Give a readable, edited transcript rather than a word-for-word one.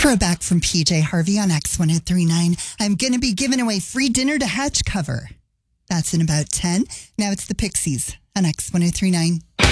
Throwback from PJ Harvey on X1039. I'm going to be giving away free dinner to Hatch cover. That's in about 10. Now it's the Pixies on X1039.